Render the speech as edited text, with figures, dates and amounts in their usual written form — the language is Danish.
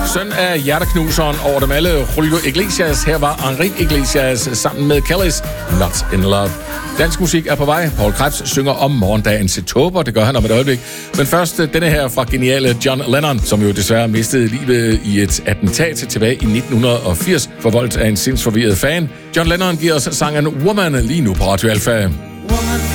Søn af hjerteknuseren over dem alle, Julio Iglesias. Her var Enrique Iglesias sammen med Kellys Not in Love. Dansk musik er på vej. Poul Krebs synger om morgendagens etober. Det gør han om et øjeblik. Men først denne her fra geniale John Lennon, som jo desværre mistede livet i et attentat tilbage i 1980, forvoldt af en sindsforvirret fan. John Lennon giver os sangen Woman lige nu på Radio Alpha. Woman